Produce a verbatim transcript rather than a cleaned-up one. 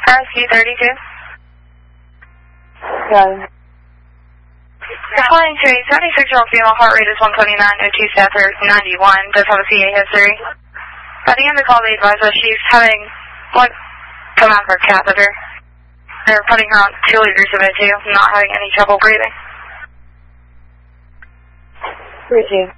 Rescue thirty-two. Got it. Calling to a seventy-six-year-old female, heart rate is one twenty-nine, O two stats are ninety-one, does have a C A history. By the end of the call, they advise us she's having blood come out of her catheter. They're putting her on two liters of O two, not having any trouble breathing. Appreciate it.